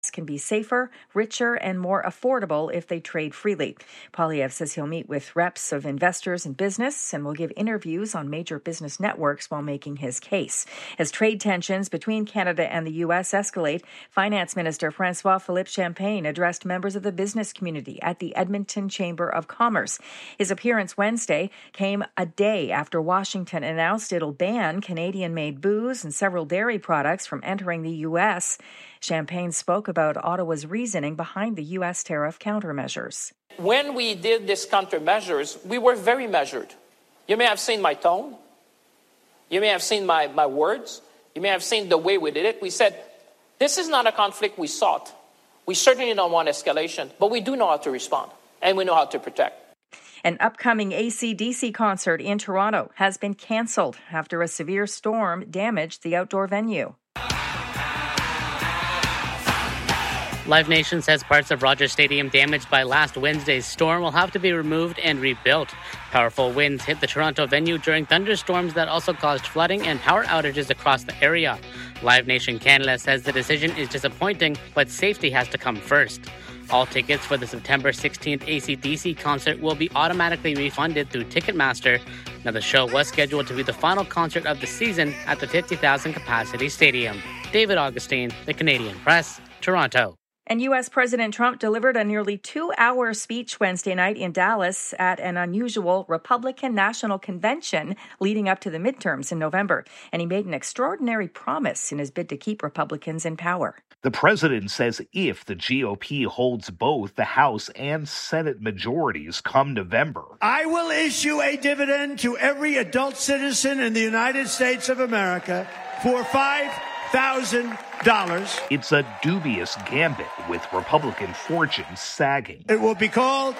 can be safer, richer, and more affordable if they trade freely. Poilievre says he'll meet with reps of investors and business and will give interviews on major business networks while making his case. As trade tensions between Canada and the U.S. escalate, Finance Minister François-Philippe Champagne addressed members of the business community at the Edmonton Chamber of Commerce. His appearance Wednesday came a day after Washington announced it'll ban Canadian-made booze and several dairy products from entering the U.S. Champagne spoke about Ottawa's reasoning behind the U.S. tariff countermeasures. When we did these countermeasures, we were very measured. You may have seen my tone. You may have seen my words. You may have seen the way we did it. We said, this is not a conflict we sought. We certainly don't want escalation, but we do know how to respond, and we know how to protect. An upcoming AC/DC concert in Toronto has been cancelled after a severe storm damaged the outdoor venue. Live Nation says parts of Rogers Stadium damaged by last Wednesday's storm will have to be removed and rebuilt. Powerful winds hit the Toronto venue during thunderstorms that also caused flooding and power outages across the area. Live Nation Canada says the decision is disappointing, but safety has to come first. All tickets for the September 16th AC/DC concert will be automatically refunded through Ticketmaster. Now, the show was scheduled to be the final concert of the season at the 50,000 capacity stadium. David Augustine, The Canadian Press, Toronto. And U.S. President Trump delivered a nearly 2-hour speech Wednesday night in Dallas at an unusual Republican National Convention leading up to the midterms in November. And he made an extraordinary promise in his bid to keep Republicans in power. The president says if the GOP holds both the House and Senate majorities come November, I will issue a dividend to every adult citizen in the United States of America for $5,000. It's a dubious gambit with Republican fortunes sagging. It will be called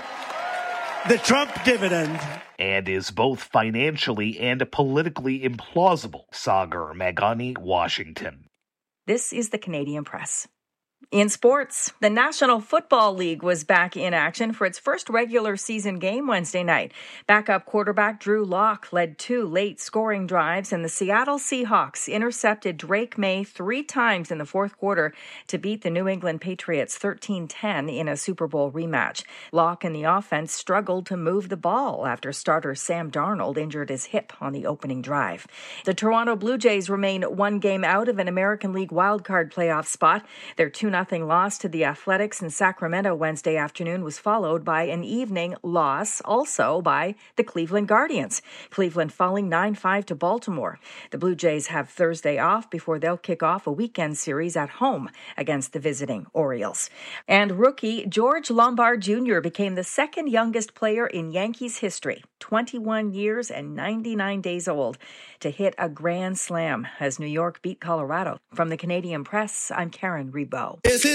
the Trump dividend. And is both financially and politically implausible. Sagar Meghani, Washington. This is the Canadian Press. In sports, the National Football League was back in action for its first regular season game Wednesday night. Backup quarterback Drew Lock led 2 late scoring drives, and the Seattle Seahawks intercepted Drake May 3 times in the fourth quarter to beat the New England Patriots 13-10 in a Super Bowl rematch. Lock and the offense struggled to move the ball after starter Sam Darnold injured his hip on the opening drive. The Toronto Blue Jays remain 1 game out of an American League wildcard playoff spot. Their 2-0 loss to the Athletics in Sacramento Wednesday afternoon was followed by an evening loss also by the Cleveland Guardians. Cleveland falling 9-5 to Baltimore. The Blue Jays have Thursday off before they'll kick off a weekend series at home against the visiting Orioles. And rookie George Lombard Jr. became the second youngest player in Yankees history, 21 years and 99 days old, to hit a grand slam as New York beat Colorado. From the Canadian Press, I'm Karen Rebow.